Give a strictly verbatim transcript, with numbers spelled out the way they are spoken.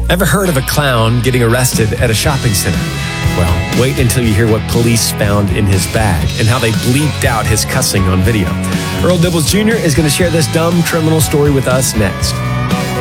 Ever heard of a clown getting arrested at a shopping center? Well, wait until you hear what police found in his bag and how they bleeped out his cussing on video. Earl Dibbles Junior is going to share this dumb criminal story with us next.